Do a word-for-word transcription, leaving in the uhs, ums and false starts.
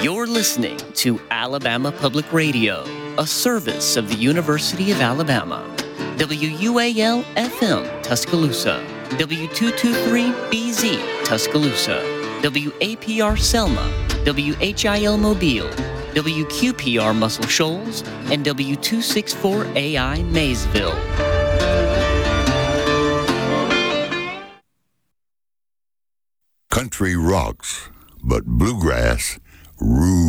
You're listening to Alabama Public Radio, a service of the University of Alabama. W U A L F M Tuscaloosa, W two twenty-three B Z Tuscaloosa, W A P R Selma, W H I L Mobile, W Q P R Muscle Shoals, and W two sixty-four A I Maysville. Country rocks, but bluegrass rules.